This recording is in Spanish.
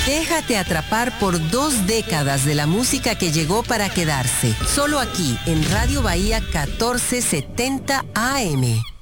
Déjate atrapar por 2 décadas de la música que llegó para quedarse. Solo aquí, en Radio Bahía 1470 AM.